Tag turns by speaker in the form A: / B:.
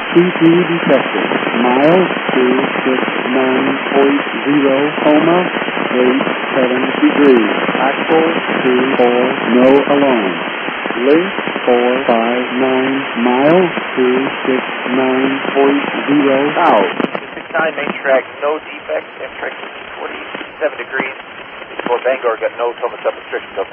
A: C2 detected. Miles 269.0, Coma 87 degrees. Axle 24, no alarm. Link 459, miles 269.0 out.
B: 269 main track, no defects. Amtrak 47 degrees. Fort Bangor got no Thomas up restrictions.